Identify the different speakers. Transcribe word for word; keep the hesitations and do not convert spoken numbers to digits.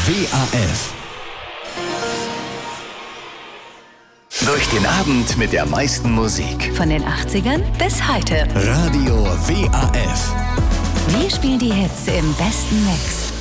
Speaker 1: W A F. Durch den Abend mit der meisten Musik.
Speaker 2: Von den achtzigern bis heute.
Speaker 1: Radio W A F.
Speaker 2: Wir spielen die Hits im besten Mix.